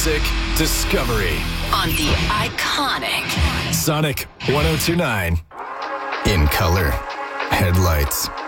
music discovery on the iconic Sonic 102.9. In color, headlights,